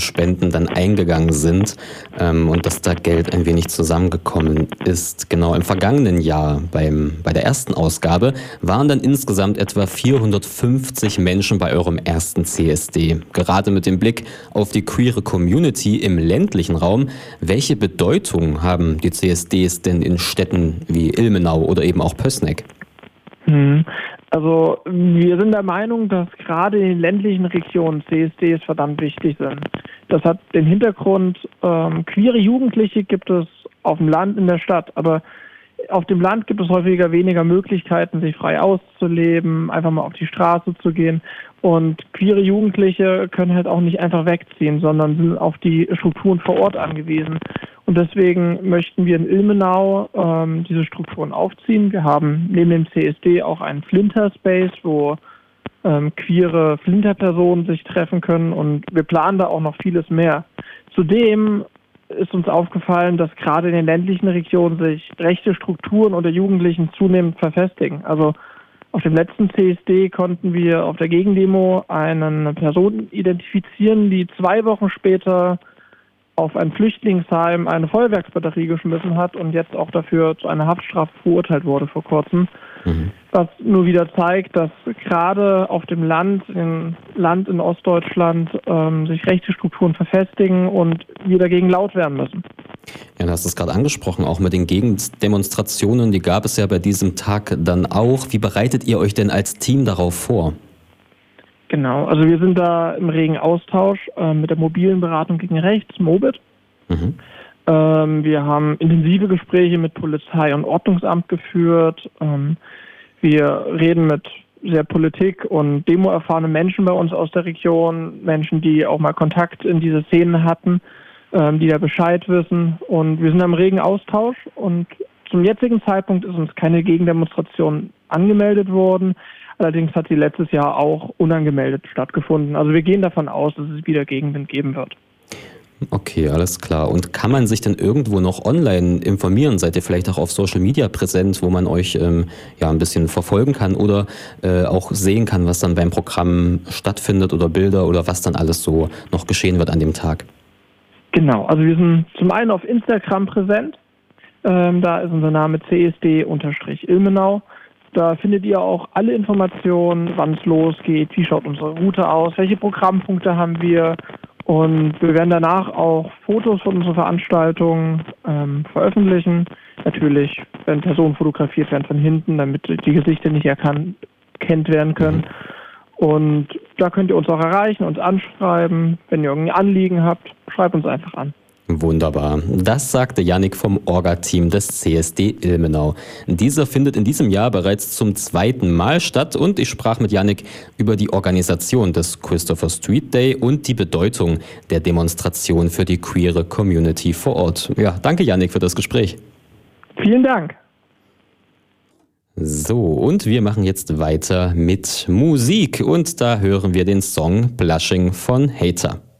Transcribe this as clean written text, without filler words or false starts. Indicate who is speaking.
Speaker 1: Spenden dann eingegangen sind und dass da Geld ein wenig zusammengekommen ist. Genau, im vergangenen Jahr bei der ersten Ausgabe waren dann insgesamt etwa 450 Menschen bei eurem ersten CSD. Gerade mit dem Blick auf die queere Community im ländlichen Raum, welche Bedeutung haben die CSDs denn in Städten wie Ilmenau oder eben auch Pößneck?
Speaker 2: Also wir sind der Meinung, dass gerade in den ländlichen Regionen CSDs verdammt wichtig sind. Das hat den Hintergrund, queere Jugendliche gibt es auf dem Land, in der Stadt, aber auf dem Land gibt es häufiger weniger Möglichkeiten, sich frei auszuleben, einfach mal auf die Straße zu gehen. Und queere Jugendliche können halt auch nicht einfach wegziehen, sondern sind auf die Strukturen vor Ort angewiesen. Und deswegen möchten wir in Ilmenau diese Strukturen aufziehen. Wir haben neben dem CSD auch einen Flinter-Space, wo queere Flinter-Personen sich treffen können. Und wir planen da auch noch vieles mehr. Zudem ist uns aufgefallen, dass gerade in den ländlichen Regionen sich rechte Strukturen unter Jugendlichen zunehmend verfestigen. Also auf dem letzten CSD konnten wir auf der Gegendemo eine Person identifizieren, die 2 Wochen später auf ein Flüchtlingsheim eine Feuerwerksbatterie geschmissen hat und jetzt auch dafür zu einer Haftstrafe verurteilt wurde vor kurzem. Was nur wieder zeigt, dass gerade auf dem Land in Ostdeutschland sich rechte Strukturen verfestigen und wir dagegen laut werden müssen.
Speaker 1: Ja, du hast es gerade angesprochen, auch mit den Gegendemonstrationen, die gab es ja bei diesem Tag dann auch. Wie bereitet ihr euch denn als Team darauf vor?
Speaker 2: Genau, also wir sind da im regen Austausch mit der mobilen Beratung gegen Rechts, MOBIT. Wir haben intensive Gespräche mit Polizei und Ordnungsamt geführt. Wir reden mit sehr Politik- und demoerfahrenen Menschen bei uns aus der Region, Menschen, die auch mal Kontakt in diese Szenen hatten, die da Bescheid wissen. Und wir sind im regen Austausch und zum jetzigen Zeitpunkt ist uns keine Gegendemonstration angemeldet worden. Allerdings hat sie letztes Jahr auch unangemeldet stattgefunden. Also wir gehen davon aus, dass es wieder Gegenwind geben wird.
Speaker 1: Okay, alles klar. Und kann man sich denn irgendwo noch online informieren? Seid ihr vielleicht auch auf Social Media präsent, wo man euch ein bisschen verfolgen kann oder auch sehen kann, was dann beim Programm stattfindet oder Bilder oder was dann alles so noch geschehen wird an dem Tag?
Speaker 2: Genau, also wir sind zum einen auf Instagram präsent. Da ist unser Name CSD-Ilmenau. Da findet ihr auch alle Informationen, wann es losgeht, wie schaut unsere Route aus, welche Programmpunkte haben wir. Und wir werden danach auch Fotos von unserer Veranstaltung veröffentlichen. Natürlich werden Personen fotografiert werden von hinten, damit die Gesichter nicht erkannt werden können. Und da könnt ihr uns auch erreichen, uns anschreiben. Wenn ihr irgendein Anliegen habt, schreibt uns einfach an.
Speaker 1: Wunderbar. Das sagte Yannick vom Orga-Team des CSD Ilmenau. Dieser findet in diesem Jahr bereits zum 2. Mal statt und ich sprach mit Yannick über die Organisation des Christopher Street Day und die Bedeutung der Demonstration für die queere Community vor Ort. Ja, danke Yannick für das Gespräch.
Speaker 2: Vielen Dank.
Speaker 1: So, und wir machen jetzt weiter mit Musik und da hören wir den Song Blushing von Hater.